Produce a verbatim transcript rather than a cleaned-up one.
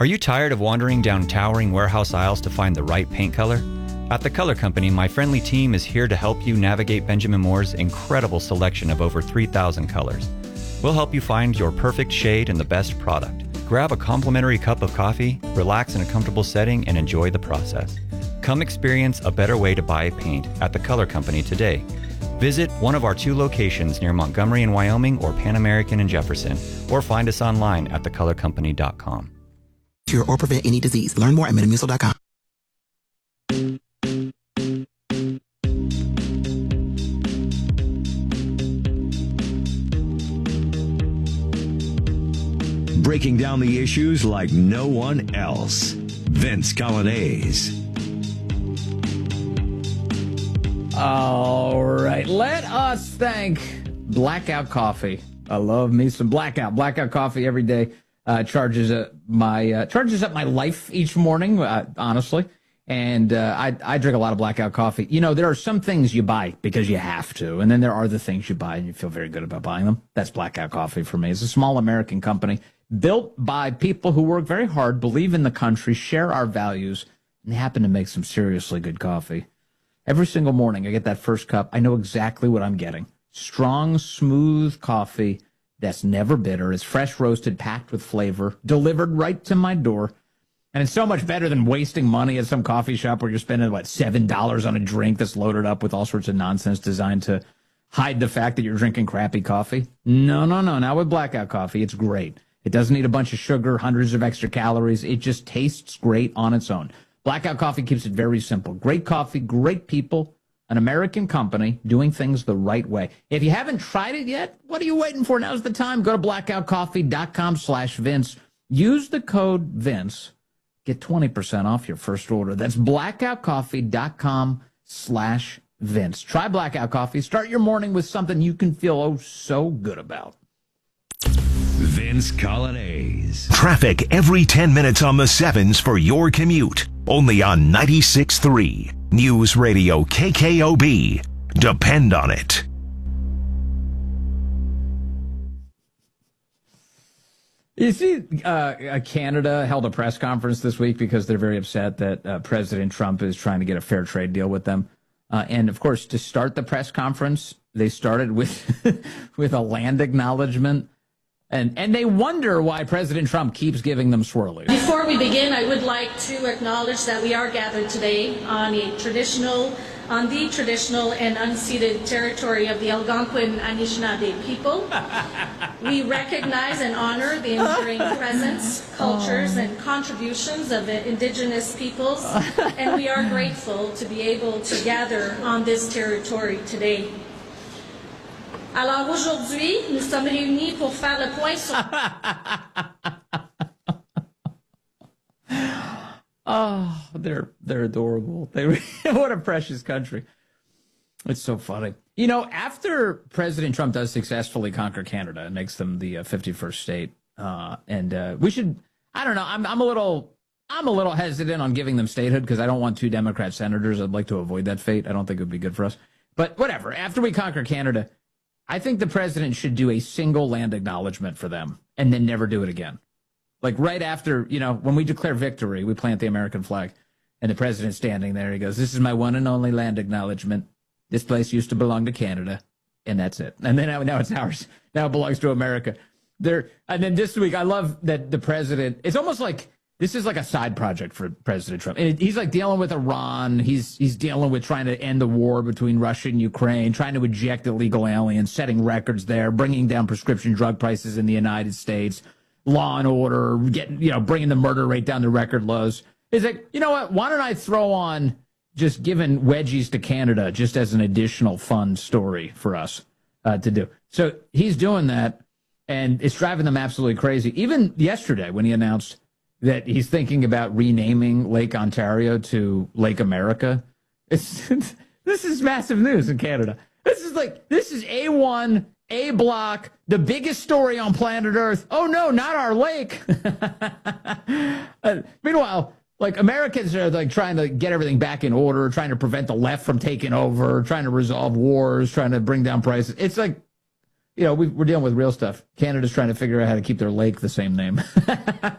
Are you tired of wandering down towering warehouse aisles to find the right paint color? At The Color Company, my friendly team is here to help you navigate Benjamin Moore's incredible selection of over three thousand colors. We'll help you find your perfect shade and the best product. Grab a complimentary cup of coffee, relax in a comfortable setting, and enjoy the process. Come experience a better way to buy paint at The Color Company today. Visit one of our two locations near Montgomery in Wyoming or Pan American in Jefferson, or find us online at the color company dot com. Cure or prevent any disease. Learn more at metamucil dot com. Breaking down the issues like no one else. Vince Coglianese. All right, let us thank Blackout Coffee. I love me some Blackout. Blackout Coffee every day uh, charges uh, my uh, charges up my life each morning. Uh, honestly, and uh, I I drink a lot of Blackout Coffee. You know, there are some things you buy because you have to, and then there are the things you buy and you feel very good about buying them. That's Blackout Coffee for me. It's a small American company built by people who work very hard, believe in the country, share our values, and they happen to make some seriously good coffee. Every single morning, I get that first cup. I know exactly what I'm getting. Strong, smooth coffee that's never bitter. It's fresh roasted, packed with flavor, delivered right to my door. And it's so much better than wasting money at some coffee shop where you're spending, what, seven dollars on a drink that's loaded up with all sorts of nonsense designed to hide the fact that you're drinking crappy coffee. No, no, no. Not with Blackout Coffee. It's great. It doesn't need a bunch of sugar, hundreds of extra calories. It just tastes great on its own. Blackout Coffee keeps it very simple. Great coffee, great people, an American company doing things the right way. If you haven't tried it yet, what are you waiting for? Now's the time. Go to blackout coffee dot com slash Vince. Use the code Vince. Get twenty percent off your first order. That's blackout coffee dot com slash Vince. Try Blackout Coffee. Start your morning with something you can feel oh so good about. Vince Coglianese. Traffic every ten minutes on the sevens for your commute. Only on ninety-six point three News Radio K K O B. Depend on it. You see, uh, Canada held a press conference this week because they're very upset that uh, President Trump is trying to get a fair trade deal with them. Uh, and, of course, to start the press conference, they started with with a land acknowledgement. And and they wonder why President Trump keeps giving them swirlies. Before we begin, I would like to acknowledge that we are gathered today on a traditional, on the traditional and unceded territory of the Algonquin Anishinaabe people. We recognize and honor the enduring presence, cultures, and contributions of Indigenous peoples, and we are grateful to be able to gather on this territory today. Alors aujourd'hui, nous sommes réunis pour faire le point sur... Oh, they're they're adorable. They what a precious country. It's so funny. You know, after President Trump does successfully conquer Canada and makes them the uh, fifty-first state, uh, and uh, we should, I don't know, I'm I'm a little I'm a little hesitant on giving them statehood because I don't want two Democrat senators. I'd like to avoid that fate. I don't think it would be good for us. But whatever. After we conquer Canada, I think the president should do a single land acknowledgement for them and then never do it again. Like right after, you know, when we declare victory, we plant the American flag and the president's standing there. He goes, this is my one and only land acknowledgement. This place used to belong to Canada, and that's it. And then now, now it's ours. Now it belongs to America. There. And then this week, I love that the president, it's almost like this is like a side project for President Trump. And he's like dealing with Iran. He's he's dealing with trying to end the war between Russia and Ukraine, trying to eject illegal aliens, setting records there, bringing down prescription drug prices in the United States, law and order, getting, you know, bringing the murder rate down to record lows. He's like, you know what? Why don't I throw on just giving wedgies to Canada just as an additional fun story for us uh, to do? So he's doing that, and it's driving them absolutely crazy. Even yesterday when he announced that he's thinking about renaming Lake Ontario to Lake America. It's, this is massive news in Canada. This is like, this is A one, A block, the biggest story on planet Earth. Oh, no, not our lake. uh, meanwhile, like Americans are like trying to get everything back in order, trying to prevent the left from taking over, trying to resolve wars, trying to bring down prices. It's like, you know, we, we're dealing with real stuff. Canada's trying to figure out how to keep their lake the same name.